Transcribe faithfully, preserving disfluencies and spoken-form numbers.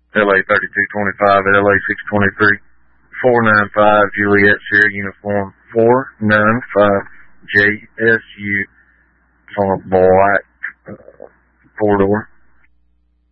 L A thirty-two twenty-five, L A six twenty-three, four nine five, Juliet Sierra Uniform four nine five, J S U. It's on a black uh, four-door.